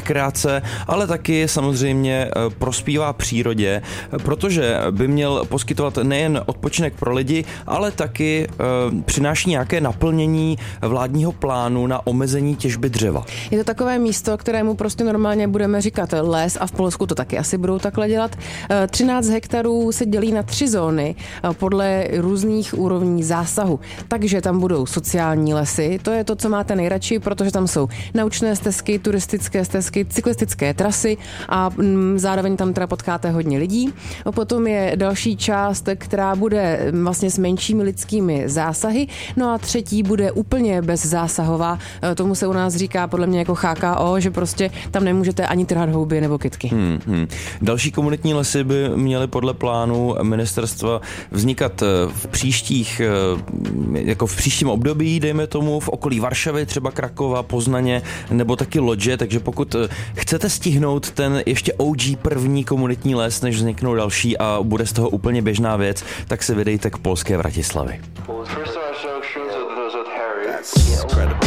rekreace, ale taky samozřejmě prospívá přírodě, protože by měl poskytovat nejen odpočinek pro lidi, ale taky přináší nějaké naplnění vládního plánu na omezení těžby dřeva. Je to takové místo, kterému prostě normálně budeme říkat les a v Polsku to taky asi budou takhle dělat. 13 hektarů se dělí na 3 zóny podle různých úrovní zásahu. Takže tam budou sociální lesy, to je to, co máte nejradši, protože tam jsou naučné stezky, turistické stezky, cyklistické trasy a zároveň tam teda potkáte hodně lidí. Potom je další část, která bude vlastně s menšími lidskými zásahy, no a třetí bude úplně bezzásahová. Tomu se u nás říká podle mě jako HKO, že prostě tam nemůžete ani trhat houby nebo kytky. Další komunitní lesy by měly podle plánu ministerstva vznikat v příštím období, dejme tomu v okolí Varšavy, třeba Krakova, Poznaně nebo taky Lodže, takže pokud chcete stihnout ten ještě OG první komunitní les, než vzniknou další a bude z toho úplně běžná věc, tak se vydejte k polské Vratislavi. First time I showed shoes with Harry. That's incredible.